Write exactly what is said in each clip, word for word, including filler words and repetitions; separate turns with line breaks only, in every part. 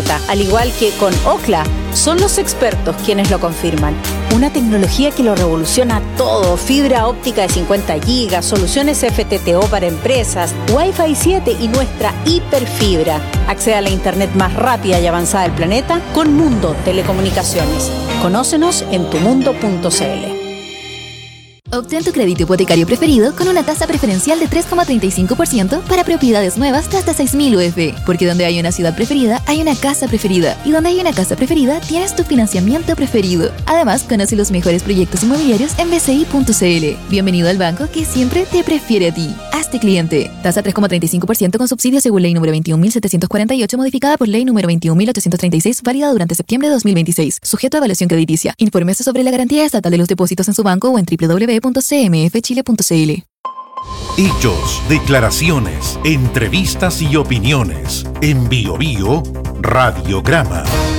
planeta. Al igual que con Ookla, son los expertos quienes lo confirman. Una tecnología que lo revoluciona todo: fibra óptica de cincuenta gigas, soluciones F T T O para empresas, Wi-Fi siete y nuestra hiperfibra. Accede a la internet más rápida y avanzada del planeta con Mundo Telecomunicaciones. Conócenos en tu mundo punto c l.
Obtén tu crédito hipotecario preferido con una tasa preferencial de tres coma treinta y cinco por ciento para propiedades nuevas de hasta seis mil U F. Porque donde hay una ciudad preferida, hay una casa preferida. Y donde hay una casa preferida, tienes tu financiamiento preferido. Además, conoce los mejores proyectos inmobiliarios en b c i punto c l. Bienvenido al banco que siempre te prefiere a ti. Hazte cliente. Tasa tres coma treinta y cinco por ciento con subsidio según ley número veintiún mil setecientos cuarenta y ocho, modificada por ley número veintiún mil ochocientos treinta y seis, válida durante septiembre de dos mil veintiséis. Sujeto a evaluación crediticia. Infórmese sobre la garantía estatal de los depósitos en su banco o en w w w punto c m f chile punto c l.
Hechos, declaraciones, entrevistas y opiniones. En Bio Bio, Radiograma.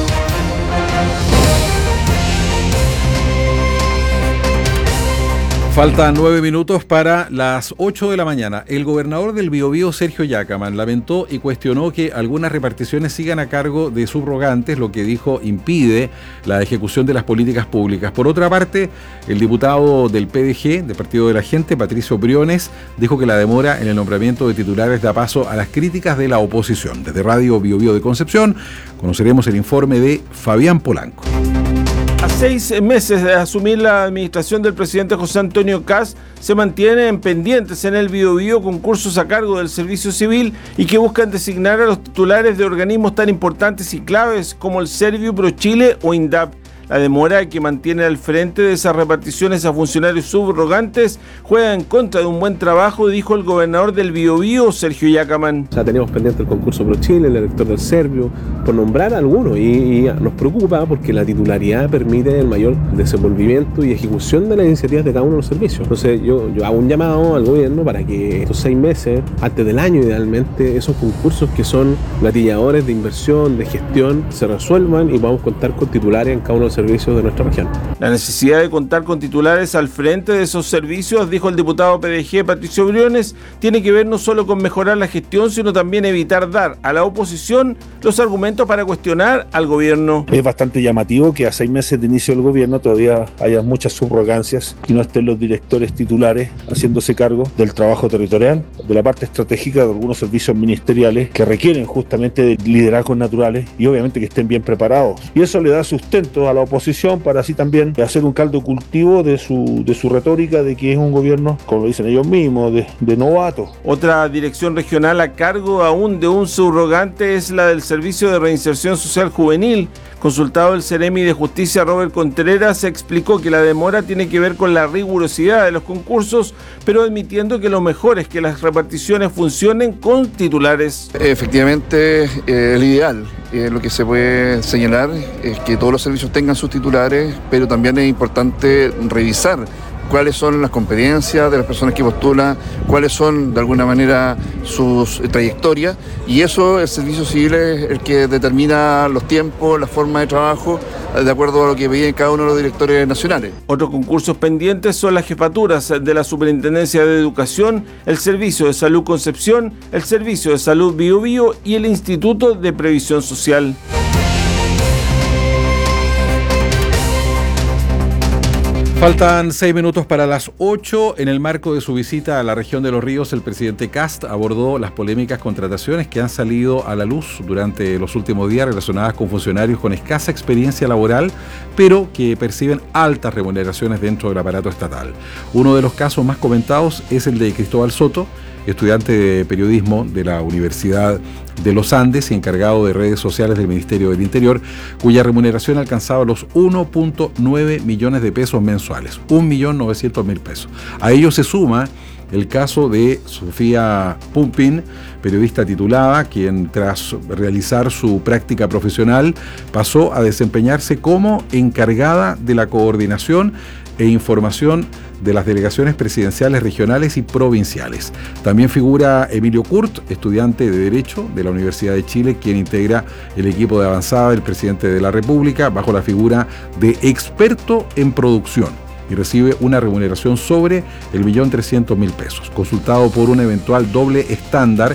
Faltan nueve minutos para las ocho de la mañana. El gobernador del Biobío, Sergio Yacaman, lamentó y cuestionó que algunas reparticiones sigan a cargo de subrogantes, lo que dijo impide la ejecución de las políticas públicas. Por otra parte, el diputado del P D G, del Partido de la Gente, Patricio Briones, dijo que la demora en el nombramiento de titulares da paso a las críticas de la oposición. Desde Radio Biobío de Concepción, conoceremos el informe de Fabián Polanco.
A seis meses de asumir la administración del presidente José Antonio Kast, se mantienen pendientes en el Biobío concursos a cargo del Servicio Civil y que buscan designar a los titulares de organismos tan importantes y claves como el Serviu, ProChile o INDAP. La demora que mantiene al frente de esas reparticiones a funcionarios subrogantes juega en contra de un buen trabajo, dijo el gobernador del Biobío, Sergio Yacaman.
O sea, tenemos pendiente el concurso ProChile, el elector del Serviu, por nombrar algunos, y, y nos preocupa porque la titularidad permite el mayor desenvolvimiento y ejecución de las iniciativas de cada uno de los servicios. Entonces yo, yo hago un llamado al gobierno para que estos seis meses, antes del año idealmente, esos concursos que son gatilladores de inversión, de gestión, se resuelvan y podamos contar con titulares en cada uno de los servicios de nuestra región.
La necesidad de contar con titulares al frente de esos servicios, dijo el diputado P D G Patricio Briones, tiene que ver no solo con mejorar la gestión, sino también evitar dar a la oposición los argumentos para cuestionar al gobierno.
Es bastante llamativo que a seis meses de inicio del gobierno todavía haya muchas subrogancias y no estén los directores titulares haciéndose cargo del trabajo territorial, de la parte estratégica de algunos servicios ministeriales que requieren justamente de liderazgos naturales y obviamente que estén bien preparados. Y eso le da sustento a la oposición para así también hacer un caldo cultivo de su, de su retórica de que es un gobierno, como lo dicen ellos mismos, de, de novato.
Otra dirección regional a cargo aún de un subrogante es la del Servicio de Reinserción Social Juvenil. Consultado el Ceremi de Justicia, Robert Contreras explicó que la demora tiene que ver con la rigurosidad de los concursos, pero admitiendo que lo mejor es que las reparticiones funcionen con titulares.
Efectivamente, eh, el ideal, eh, lo que se puede señalar es que todos los servicios tengan sus titulares, pero también es importante revisar cuáles son las competencias de las personas que postulan, cuáles son de alguna manera sus trayectorias, y eso el Servicio Civil es el que determina los tiempos, la forma de trabajo, de acuerdo a lo que piden cada uno de los directores nacionales.
Otros concursos pendientes son las jefaturas de la Superintendencia de Educación, el Servicio de Salud Concepción, el Servicio de Salud Biobío y el Instituto de Previsión Social.
Faltan seis minutos para las ocho. En el marco de su visita a la región de Los Ríos, el presidente Kast abordó las polémicas contrataciones que han salido a la luz durante los últimos días relacionadas con funcionarios con escasa experiencia laboral, pero que perciben altas remuneraciones dentro del aparato estatal. Uno de los casos más comentados es el de Cristóbal Soto, estudiante de periodismo de la Universidad de los Andes y encargado de redes sociales del Ministerio del Interior, cuya remuneración alcanzaba los uno punto nueve millones de pesos mensuales, un millón novecientos mil pesos. A ello se suma el caso de Sofía Pumpin, periodista titulada, quien tras realizar su práctica profesional pasó a desempeñarse como encargada de la coordinación e información de las delegaciones presidenciales regionales y provinciales. También figura Emilio Kurt, estudiante de Derecho de la Universidad de Chile, quien integra el equipo de avanzada del presidente de la República bajo la figura de experto en producción y recibe una remuneración sobre el millón trescientos mil pesos. Consultado por un eventual doble estándar